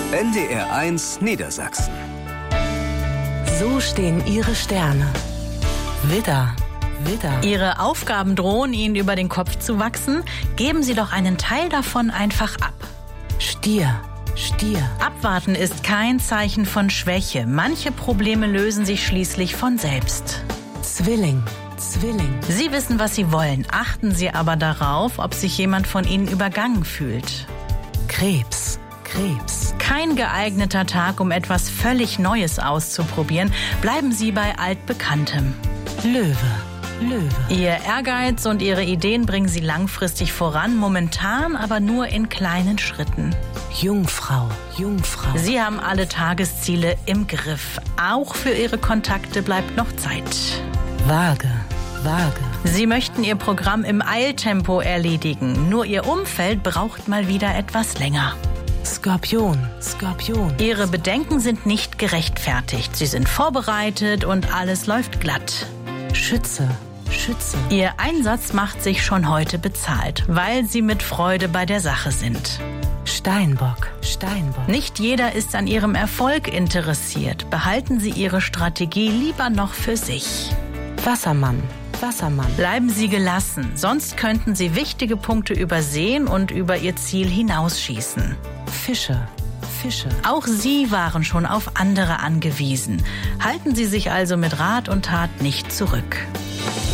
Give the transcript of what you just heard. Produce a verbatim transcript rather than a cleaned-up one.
N D R eins Niedersachsen. So stehen Ihre Sterne. Widder, Widder. Ihre Aufgaben drohen Ihnen über den Kopf zu wachsen. Geben Sie doch einen Teil davon einfach ab. Stier, Stier. Abwarten ist kein Zeichen von Schwäche. Manche Probleme lösen sich schließlich von selbst. Zwilling, Zwilling. Sie wissen, was Sie wollen. Achten Sie aber darauf, ob sich jemand von Ihnen übergangen fühlt. Krebs, Krebs. Kein geeigneter Tag, um etwas völlig Neues auszuprobieren. Bleiben Sie bei Altbekanntem. Löwe, Löwe. Ihr Ehrgeiz und Ihre Ideen bringen Sie langfristig voran, momentan aber nur in kleinen Schritten. Jungfrau, Jungfrau. Sie haben alle Tagesziele im Griff. Auch für Ihre Kontakte bleibt noch Zeit. Waage, Waage. Sie möchten Ihr Programm im Eiltempo erledigen. Nur Ihr Umfeld braucht mal wieder etwas länger. Skorpion, Skorpion. Ihre Bedenken sind nicht gerechtfertigt. Sie sind vorbereitet und alles läuft glatt. Schütze, Schütze. Ihr Einsatz macht sich schon heute bezahlt, weil Sie mit Freude bei der Sache sind. Steinbock, Steinbock. Nicht jeder ist an Ihrem Erfolg interessiert. Behalten Sie Ihre Strategie lieber noch für sich. Wassermann, Wassermann. Bleiben Sie gelassen, sonst könnten Sie wichtige Punkte übersehen und über Ihr Ziel hinausschießen. Fische, Fische. Auch Sie waren schon auf andere angewiesen. Halten Sie sich also mit Rat und Tat nicht zurück.